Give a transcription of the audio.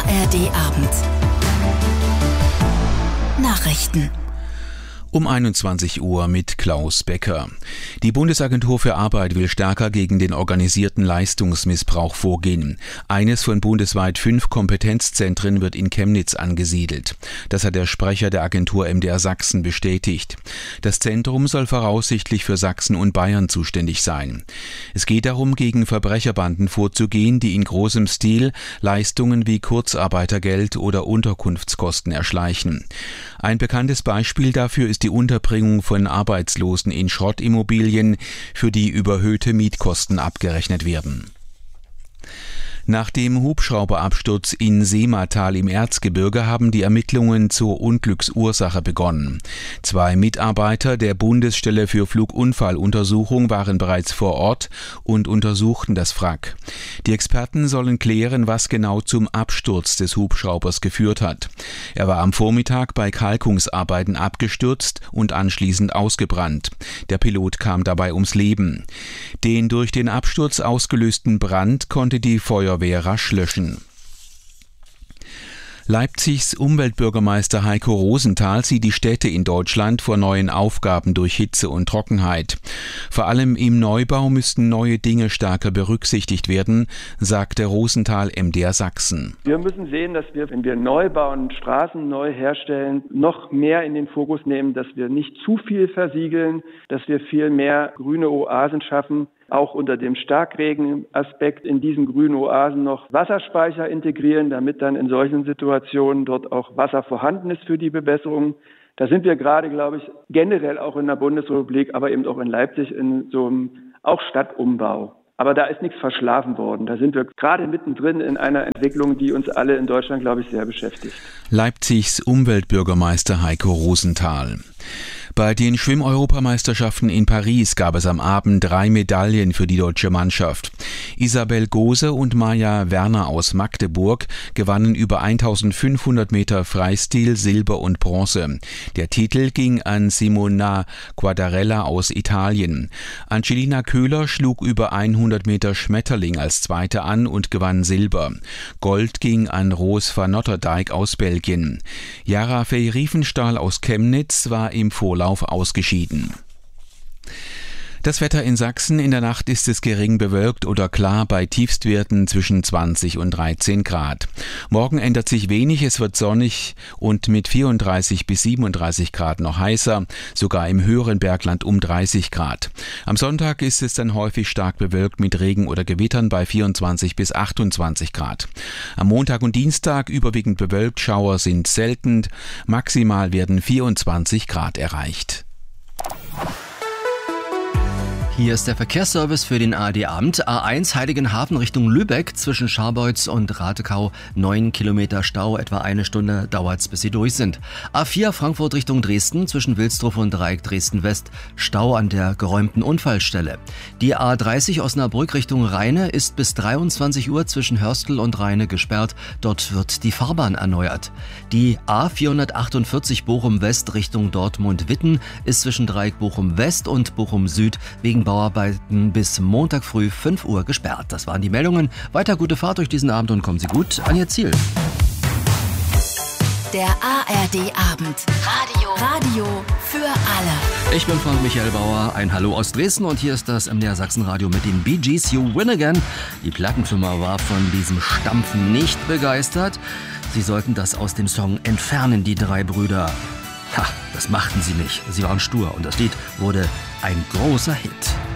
ARD-Abend. Nachrichten. Um 21 Uhr mit Klaus Becker. Die Bundesagentur für Arbeit will stärker gegen den organisierten Leistungsmissbrauch vorgehen. Eines von bundesweit 5 Kompetenzzentren wird in Chemnitz angesiedelt. Das hat der Sprecher der Agentur MDR Sachsen bestätigt. Das Zentrum soll voraussichtlich für Sachsen und Bayern zuständig sein. Es geht darum, gegen Verbrecherbanden vorzugehen, die in großem Stil Leistungen wie Kurzarbeitergeld oder Unterkunftskosten erschleichen. Ein bekanntes Beispiel dafür ist die Unterbringung von Arbeitslosen in Schrottimmobilien, für die überhöhte Mietkosten abgerechnet werden. Nach dem Hubschrauberabsturz in Seematal im Erzgebirge haben die Ermittlungen zur Unglücksursache begonnen. 2 Mitarbeiter der Bundesstelle für Flugunfalluntersuchung waren bereits vor Ort und untersuchten das Wrack. Die Experten sollen klären, was genau zum Absturz des Hubschraubers geführt hat. Er war am Vormittag bei Kalkungsarbeiten abgestürzt und anschließend ausgebrannt. Der Pilot kam dabei ums Leben. Den durch den Absturz ausgelösten Brand konnte die Feuerwehr rasch löschen. Leipzigs Umweltbürgermeister Heiko Rosenthal sieht die Städte in Deutschland vor neuen Aufgaben durch Hitze und Trockenheit. Vor allem im Neubau müssten neue Dinge stärker berücksichtigt werden, sagte Rosenthal MDR Sachsen. Wir müssen sehen, dass wir, wenn wir neu bauen, Straßen neu herstellen, noch mehr in den Fokus nehmen, dass wir nicht zu viel versiegeln, dass wir viel mehr grüne Oasen schaffen. Auch unter dem Starkregenaspekt in diesen grünen Oasen noch Wasserspeicher integrieren, damit dann in solchen Situationen dort auch Wasser vorhanden ist für die Bewässerung. Da sind wir gerade, glaube ich, generell auch in der Bundesrepublik, aber eben auch in Leipzig in so einem auch Stadtumbau. Aber da ist nichts verschlafen worden. Da sind wir gerade mittendrin in einer Entwicklung, die uns alle in Deutschland, glaube ich, sehr beschäftigt. Leipzigs Umweltbürgermeister Heiko Rosenthal. Bei den Schwimm-Europameisterschaften in Paris gab es am Abend 3 Medaillen für die deutsche Mannschaft. Isabel Gose und Maja Werner aus Magdeburg gewannen über 1500 Meter Freistil Silber und Bronze. Der Titel ging an Simona Quadarella aus Italien. Angelina Köhler schlug über 100 Meter Schmetterling als Zweite an und gewann Silber. Gold ging an Roos van Notterdijk aus Belgien. Yara Fey-Riefenstahl aus Chemnitz war im Vorlauf ausgeschieden. Das Wetter in Sachsen: In der Nacht ist es gering bewölkt oder klar bei Tiefstwerten zwischen 20 und 13 Grad. Morgen ändert sich wenig, es wird sonnig und mit 34 bis 37 Grad noch heißer, sogar im höheren Bergland um 30 Grad. Am Sonntag ist es dann häufig stark bewölkt mit Regen oder Gewittern bei 24 bis 28 Grad. Am Montag und Dienstag überwiegend bewölkt, Schauer sind selten, maximal werden 24 Grad erreicht. Hier ist der Verkehrsservice für den ARD-Abend. A1 Heiligenhafen Richtung Lübeck zwischen Scharbeutz und Ratekau. 9 Kilometer Stau, etwa 1 Stunde dauert's, bis sie durch sind. A4 Frankfurt Richtung Dresden zwischen Wilsdruff und Dreieck Dresden-West. Stau an der geräumten Unfallstelle. Die A30 Osnabrück Richtung Rheine ist bis 23 Uhr zwischen Hörstel und Rheine gesperrt. Dort wird die Fahrbahn erneuert. Die A448 Bochum-West Richtung Dortmund-Witten ist zwischen Dreieck Bochum-West und Bochum-Süd wegen Bauarbeiten bis Montag früh 5 Uhr gesperrt. Das waren die Meldungen. Weiter gute Fahrt durch diesen Abend und kommen Sie gut an Ihr Ziel. Der ARD-Abend. Radio für alle. Ich bin Frank Michael Bauer, ein Hallo aus Dresden und hier ist das MDR Sachsen-Radio mit den Bee Gees You Win Again. Die Plattenfirma war von diesem Stampfen nicht begeistert. Sie sollten das aus dem Song entfernen, die 3 Brüder. Ha, das machten sie nicht. Sie waren stur und das Lied wurde ein großer Hit.